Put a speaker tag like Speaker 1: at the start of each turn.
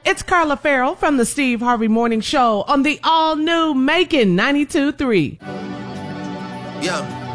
Speaker 1: It's Carla Farrell from the Steve Harvey Morning Show on the all-new Macon 92.3.
Speaker 2: Yeah.